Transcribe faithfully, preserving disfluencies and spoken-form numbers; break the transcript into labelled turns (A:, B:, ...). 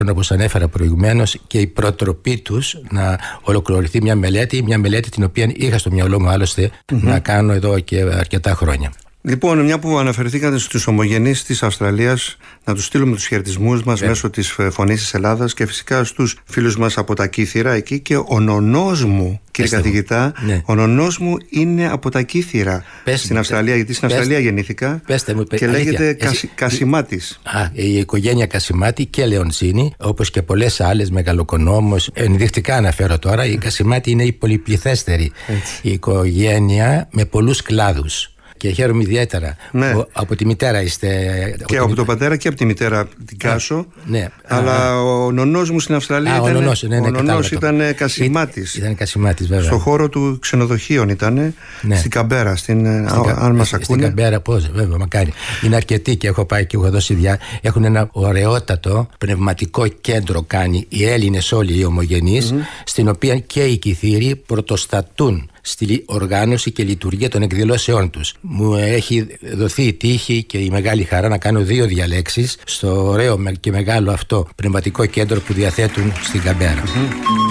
A: όπως ανέφερα προηγουμένως, και η προτροπή τους να ολοκληρωθεί μια μελέτη, μια μελέτη την οποία είχα στο μυαλό μου άλλωστε mm-hmm. να κάνω εδώ και αρκετά χρόνια.
B: Λοιπόν, μια που αναφερθήκατε στους ομογενείς της Αυστραλίας, να τους στείλουμε τους χαιρετισμούς μας yeah. μέσω της Φωνής της Ελλάδας και φυσικά στους φίλους μας από τα Κύθυρα εκεί. Και ο νονός μου, κύριε Πέστε καθηγητά, ναι. ο νονός μου είναι από τα Κύθυρα Πέστε στην Αυστραλία, γιατί στην Πέστε. Αυστραλία γεννήθηκα
A: Πέστε μου,
B: και αλήθεια. λέγεται Κασι... Κασιμάτης.
A: Α, η οικογένεια Κασιμάτη και Λεονσίνη, όπως και πολλές άλλες, Μεγαλοκονόμος, ενδεικτικά αναφέρω τώρα, η Κασιμάτη είναι η πολυπληθέστερη η οικογένεια με πολλούς κλάδους. Και χαίρομαι ιδιαίτερα
B: ναι.
A: που από τη μητέρα είστε.
B: Και από, από τον πατέρα και από τη μητέρα την Κάσο.
A: Ναι.
B: Αλλά α, ο νονός μου στην Αυστραλία
A: α,
B: ήταν,
A: ο νονός, ναι, ναι,
B: ο νονός ήταν Κασιμάτης.
A: Ήταν Κασιμάτης, βέβαια.
B: Στο χώρο του ξενοδοχείων ήταν, ναι. στην Καμπέρα. Στην,
A: στην,
B: αν μας ακούνε.
A: Στην Καμπέρα, πώς, βέβαια, μακάρι. Είναι αρκετοί και έχω πάει και έχω δώσει διά. Έχουν ένα ωραιότατο πνευματικό κέντρο κάνει οι Έλληνες όλοι οι ομογενείς, mm-hmm. στην οποία και οι Κυθύριοι πρωτοστατούν στη οργάνωση και λειτουργία των εκδηλώσεών τους. Μου έχει δοθεί η τύχη και η μεγάλη χαρά να κάνω δύο διαλέξεις στο ωραίο και μεγάλο αυτό πνευματικό κέντρο που διαθέτουν στην Καμπέρα. Mm-hmm.